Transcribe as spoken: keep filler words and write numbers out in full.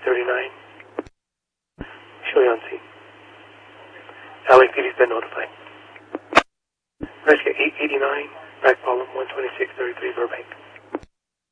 thirty-nine. Show you on scene. L A P D's been notified. Rescue eight eighty-nine, back column one twenty-six thirty-three, Burbank.